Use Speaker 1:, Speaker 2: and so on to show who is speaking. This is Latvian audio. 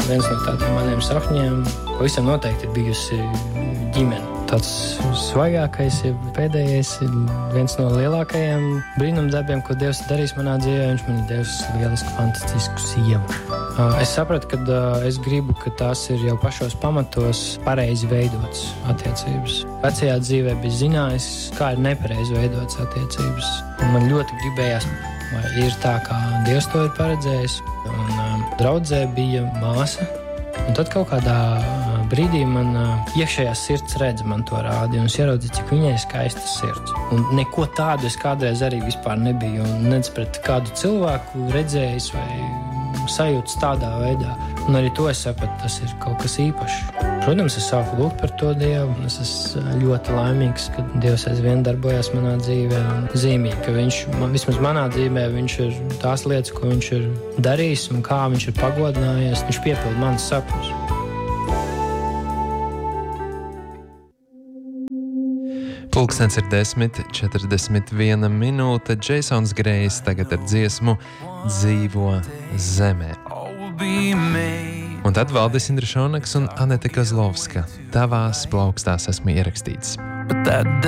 Speaker 1: viens no tādiem maniem sapņiem pavisam noteikti ir bijusi ģimene. Tāds svaigākais, pēdējais, viens no lielākajiem brīnumdarbiem, ko Dievs darīs manā dzīvē. Viņš man ir devis lielisku, fantastisku sievu. Es sapratu, ka es gribu, ka tās ir jau pašos pamatos pareizi veidotas attiecības. Vecajā dzīvē bija zinājis, kā ir nepareizi veidotas attiecības. Man ļoti gribējās, vai ir tā, kā Dievs to ir paredzējis. Un draudzē bija māsa. Un tad kaut kādā brīdī man iekšējā sirds redze man to rādīja. Un es ieraudzīju, cik viņai ir skaista sirds. Un neko tādu es kādreiz arī vispār nebiju. Un nec pret kādu cilvēku redzējis vai sajūtas tādā veidā. Un arī to es sapratu, tas ir kaut kas īpašs. Protams, es sāku lūgt par to Dievu. Es esmu ļoti laimīgs, ka Dievs aizvien darbojas manā dzīvē. Un zīmīgi, ka viņš, vismaz manā dzīvē, viņš ir tās lietas, ko viņš ir darījis un kā viņš ir pagodinājies. Viņš piepilda manas sapņus.
Speaker 2: Pulkstens ir 10:41 minūte. Jasons Grejs tagad ar dziesmu Dzīvo zemē. Un tad Valdis Indrašonaks un Anete Kozlovska. Tavās plaukstās esmu ierakstīts.